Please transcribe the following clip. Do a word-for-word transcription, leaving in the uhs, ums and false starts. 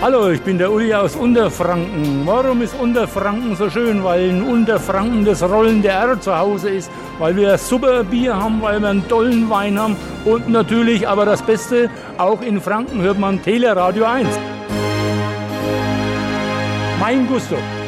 Hallo, ich bin der Uli aus Unterfranken. Warum ist Unterfranken so schön? Weil in Unterfranken das rollende R zu Hause ist, weil wir super Bier haben, weil wir einen tollen Wein haben und natürlich, aber das Beste, auch in Franken hört man Teleradio eins. Mein Gusto.